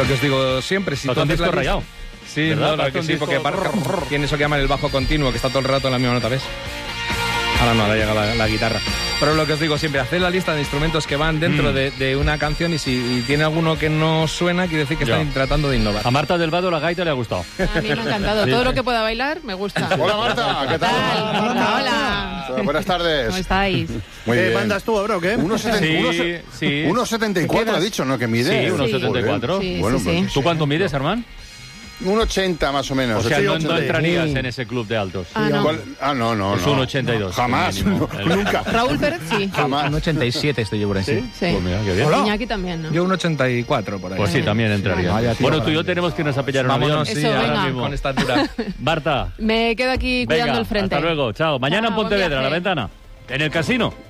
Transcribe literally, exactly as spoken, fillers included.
Lo que os digo siempre, si Falta tú un haces disco la rayado. lista... Sí, ¿verdad? no, no, Falta que un sí, disco- porque para- tiene eso que llaman el bajo continuo, que está todo el rato en la misma nota, ¿ves? Ahora no, ahora llega la, la guitarra. Pero lo que os digo siempre, haced la lista de instrumentos que van dentro Mm. de, de una canción y si y tiene alguno que no suena, quiere decir que Ya. están tratando de innovar. A Marta del Vado la gaita le ha gustado. A mí me ha encantado. Sí. Todo lo que pueda bailar me gusta. Hola Marta, ¿qué tal? Hola, hola. Buenas tardes. ¿Cómo estáis? Muy ¿Qué bien. mandas tú ahora o qué? uno setenta y uno, Sí, sí. uno setenta y cuatro ha dicho, ¿no? Que mide. Sí, uno setenta y cuatro. Sí, Bueno, sí, pues, sí. ¿Tú cuánto mides, Armand? un ochenta más o menos. O sea, no, ochenta. no entrarías Sí. en ese club de altos. Ah, no. ¿Cuál? Ah, no, no, Es no. un ochenta y dos. Jamás, el mínimo. no, El- nunca. Raúl Pérez, sí. Jamás. Un ochenta y siete estoy yo por ahí. Sí. Pues mira, qué bien. Iñaki también, ¿no? Yo un ochenta y cuatro por ahí. Pues sí, también entraría. Vaya, tío, Bueno, tú y yo grande. tenemos que irnos a pillar un avión. Vámonos, sí, Eso, ahora venga. mismo. Con esta altura. Marta, Me quedo aquí cuidando venga, el frente. hasta luego. Chao. Mañana en Chao, buen Pontevedra, a la viaje. ventana. En el casino.